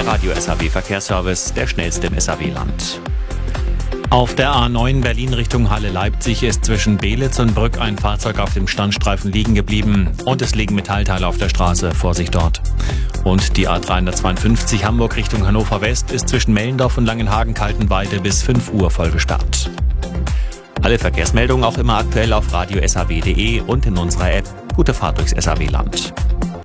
Der Radio SAW Verkehrsservice, der schnellste im SAW-Land. Auf der A9 Berlin Richtung Halle-Leipzig ist zwischen Beelitz und Brück ein Fahrzeug auf dem Standstreifen liegen geblieben und es liegen Metallteile auf der Straße. Vorsicht dort. Und die A352 Hamburg Richtung Hannover West ist zwischen Mellendorf und Langenhagen-Kaltenweide bis 5 Uhr voll gesperrt. Alle Verkehrsmeldungen auch immer aktuell auf radiosaw.de und in unserer App. Gute Fahrt durchs SAW-Land.